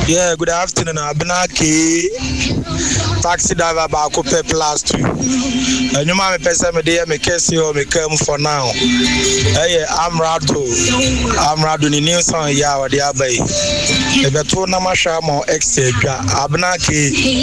Yeah, good afternoon. Abinaki taxi driver back up plus 2. And you might pay some day, me case or me come for now. Hey, I'm Rado in New Song, yeah, or the Abbey. If a tour Namasha more extra, Abinaki.